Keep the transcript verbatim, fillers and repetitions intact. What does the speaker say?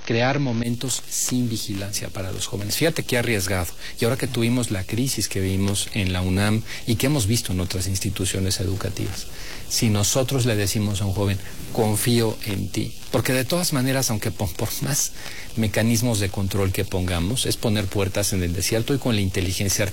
crear momentos sin vigilancia para los jóvenes. Fíjate qué arriesgado. Y ahora que tuvimos la crisis que vimos en la UNAM y que hemos visto en otras instituciones educativas, si nosotros le decimos a un joven, confío en ti, porque de todas maneras, aunque por, por más mecanismos de control que pongamos, es poner puertas en el desierto, y con la inteligencia artificial